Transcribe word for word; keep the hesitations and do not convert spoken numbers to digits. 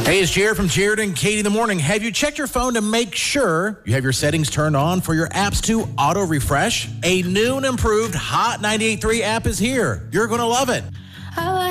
Hey, it's Jared from Jared and Katie in the Morning. Have you checked your phone to make sure you have your settings turned on for your apps to auto-refresh? A new and improved Hot ninety-eight point three app is here. You're going to love it.